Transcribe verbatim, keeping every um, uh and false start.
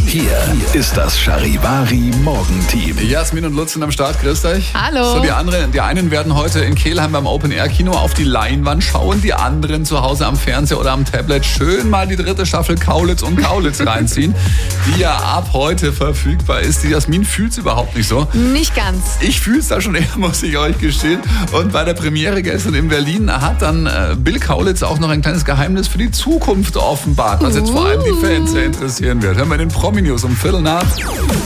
Hier ist das Charivari Morgenteam. Jasmin und Lutz sind am Start, grüßt euch. Hallo. So, die, andere, die einen werden heute in Kelheim beim Open-Air-Kino auf die Leinwand schauen, die anderen zu Hause am Fernseher oder am Tablet schön mal die dritte Staffel Kaulitz und Kaulitz reinziehen, die ja ab heute verfügbar ist. Die Jasmin fühlt es überhaupt nicht so. Nicht ganz. Ich fühle es da schon eher, muss ich euch gestehen. Und bei der Premiere gestern in Berlin hat dann äh, Bill Kaulitz auch noch ein kleines Geheimnis für die Zukunft offenbart, was jetzt vor allem die Fans sehr interessieren wird. Hören wir den Promi-News um Viertel nach.